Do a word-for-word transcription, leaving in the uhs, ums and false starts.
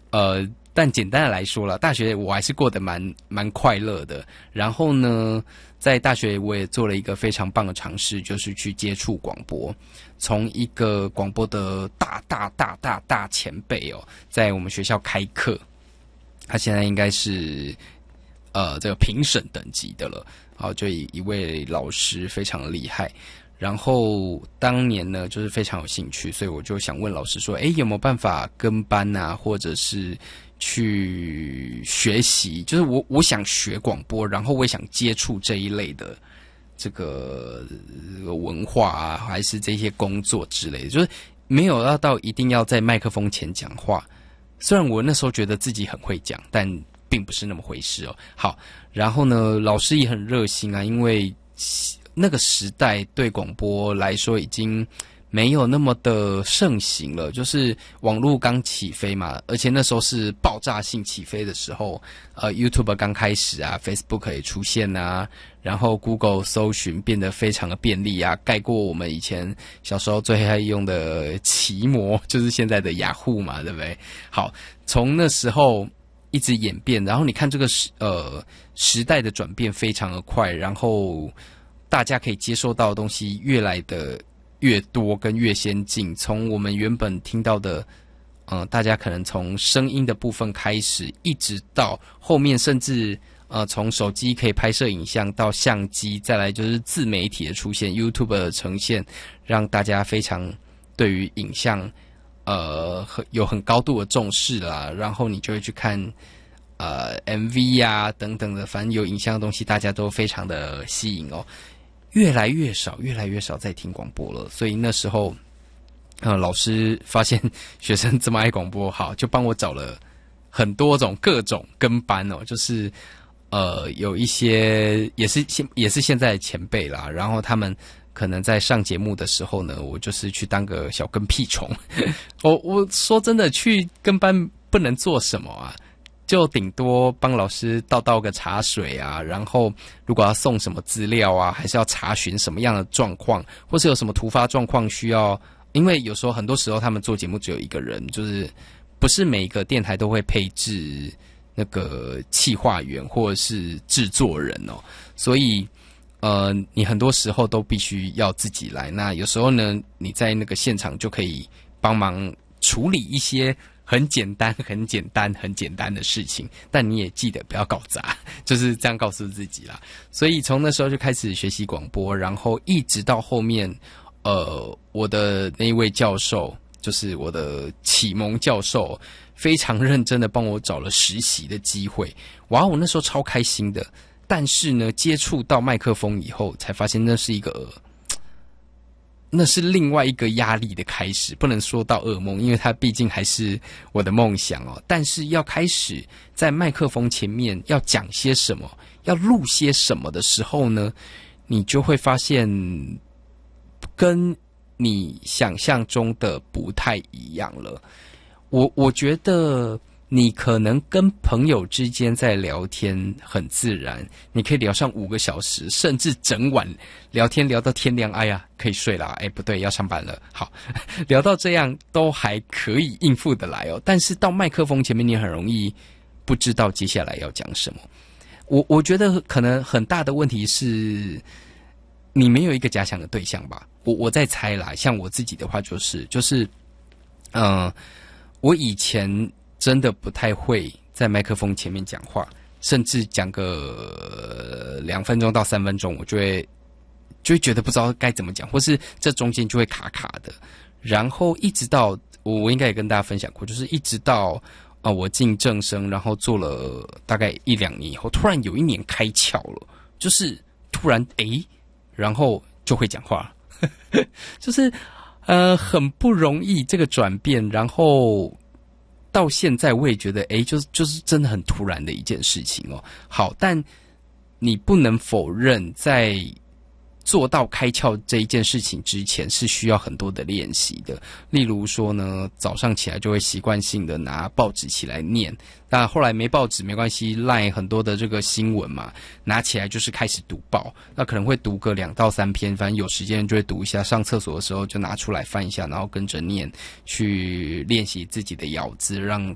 呃，但简单的来说了，大学我还是过得蛮蛮快乐的。然后呢，在大学我也做了一个非常棒的尝试，就是去接触广播。从一个广播的大大大大大前辈哦，在我们学校开课，他现在应该是呃这个评审等级的了。好，就一一位老师非常的厉害。然后当年呢，就是非常有兴趣，所以我就想问老师说，诶，有没有办法跟班啊，或者是去学习？就是我我想学广播，然后我也想接触这一类的这个文化啊，还是这些工作之类的，就是没有要到一定要在麦克风前讲话。虽然我那时候觉得自己很会讲，但并不是那么回事哦。好，然后呢，老师也很热心啊，因为那个时代对广播来说已经没有那么的盛行了，就是网络刚起飞嘛，而且那时候是爆炸性起飞的时候，呃 YouTube 刚开始啊 ，Facebook 也出现啊，然后 Google 搜寻变得非常的便利啊，盖过我们以前小时候最爱用的奇摩，就是现在的雅虎嘛，对不对？好，从那时候一直演变，然后你看这个时呃时代的转变非常的快，然后大家可以接受到的东西越来的越多跟越先进，从我们原本听到的呃大家可能从声音的部分开始，一直到后面甚至呃从手机可以拍摄影像到相机，再来就是自媒体的出现， YouTube 的呈现，让大家非常对于影像呃有很高度的重视啦，然后你就会去看呃 M V 啊等等的，反正有影像的东西大家都非常的吸引哦。越来越少越来越少在听广播了，所以那时候呃老师发现学生这么爱广播，好，就帮我找了很多种各种跟班哦，就是呃有一些也是现也是现在的前辈啦，然后他们可能在上节目的时候呢，我就是去当个小跟屁虫。我我说真的，去跟班不能做什么啊，就顶多帮老师倒倒个茶水啊，然后如果要送什么资料啊，还是要查询什么样的状况，或是有什么突发状况需要，因为有时候很多时候他们做节目只有一个人，就是不是每个电台都会配置那个企划员或者是制作人哦，所以呃，你很多时候都必须要自己来。那有时候呢，你在那个现场就可以帮忙处理一些很简单、很简单、很简单的事情，但你也记得不要搞砸，就是这样告诉自己啦。所以从那时候就开始学习广播，然后一直到后面，呃，我的那一位教授，就是我的启蒙教授，非常认真的帮我找了实习的机会。哇，我那时候超开心的。但是呢，接触到麦克风以后，才发现那是一个。那是另外一个压力的开始，不能说到噩梦，因为它毕竟还是我的梦想哦。但是要开始在麦克风前面要讲些什么，要录些什么的时候呢，你就会发现跟你想象中的不太一样了。我我觉得你可能跟朋友之间在聊天很自然，你可以聊上五个小时，甚至整晚聊天聊到天亮，哎呀，可以睡了，哎，不对，要上班了，好，聊到这样都还可以应付得来哦。但是到麦克风前面，你很容易不知道接下来要讲什么。我我觉得可能很大的问题是，你没有一个假想的对象吧？我我在猜啦，像我自己的话就是就是，嗯、呃，我以前真的不太会在麦克风前面讲话，甚至讲个两分钟到三分钟，我就会就会觉得不知道该怎么讲，或是这中间就会卡卡的。然后一直到我我应该也跟大家分享过，就是一直到啊、呃、我进正声，然后做了大概一两年以后，突然有一年开窍了，就是突然诶，然后就会讲话了，就是呃很不容易这个转变，然后。到现在我也觉得，诶，就是就是真的很突然的一件事情哦。好，但你不能否认，在做到开窍这一件事情之前，是需要很多的练习的。例如说呢，早上起来就会习惯性的拿报纸起来念，但后来没报纸没关系， LINE 很多的这个新闻嘛，拿起来就是开始读报，那可能会读个两到三篇，反正有时间就会读一下，上厕所的时候就拿出来翻一下，然后跟着念，去练习自己的咬字，让